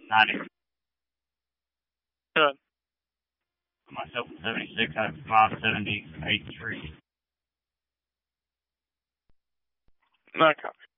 90. Good. Myself, 76 out of 570, 83. No copy.